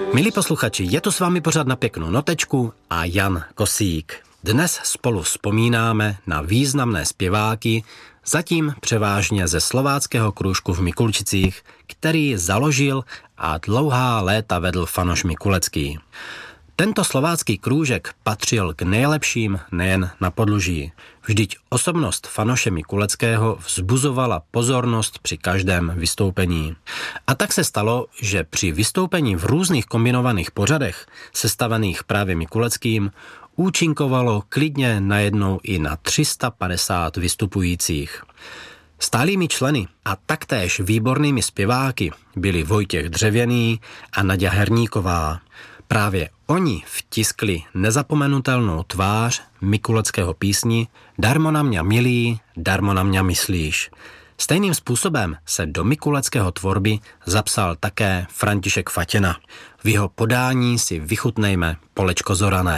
Milí posluchači, je tu s vámi pořád Na pěknou notečku a Jan Kosík. Dnes spolu vzpomínáme na významné zpěváky, zatím převážně ze slováckého krůžku v Mikulčicích, který založil a dlouhá léta vedl Fanoš Mikulecký. Tento slovácký krůžek patřil k nejlepším nejen na Podluží. Vždyť osobnost Fanoše Mikuleckého vzbuzovala pozornost při každém vystoupení. A tak se stalo, že při vystoupení v různých kombinovaných pořadech, sestavených právě Mikuleckým, účinkovalo klidně najednou i na 350 vystupujících. Stálými členy a taktéž výbornými zpěváky byli Vojtěch Dřevěný a Naďa Herníková. Právě oni vtiskli nezapomenutelnou tvář Mikuleckého písni Darmo na mňa milý, darmo na mňa myslíš. Stejným způsobem se do Mikuleckého tvorby zapsal také František Fatěna. V jeho podání si vychutnejme Polečko zorané.